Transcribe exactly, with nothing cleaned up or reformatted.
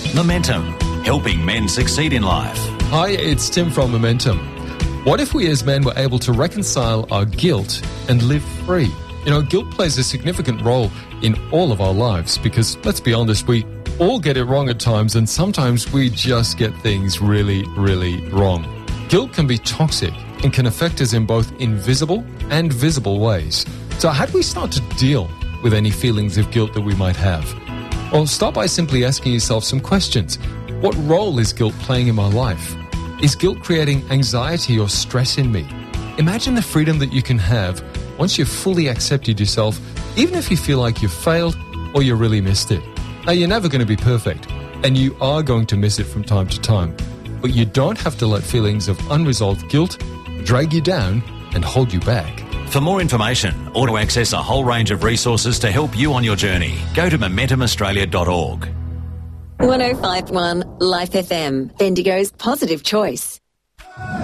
Momentum, helping men succeed in life. Hi, it's Tim from Momentum. What if we as men were able to reconcile our guilt and live free? You know, guilt plays a significant role in all of our lives because, let's be honest, we all get it wrong at times, and sometimes we just get things really, really wrong. Guilt can be toxic and can affect us in both invisible and visible ways. So how do we start to deal with any feelings of guilt that we might have? Well, start by simply asking yourself some questions. What role is guilt playing in my life? Is guilt creating anxiety or stress in me? Imagine the freedom that you can have once you've fully accepted yourself, even if you feel like you've failed or you really missed it. Now, you're never going to be perfect, and you are going to miss it from time to time. But you don't have to let feelings of unresolved guilt drag you down and hold you back. For more information or to access a whole range of resources to help you on your journey, go to momentum australia dot org. one oh five point one Life F M, Bendigo's positive choice.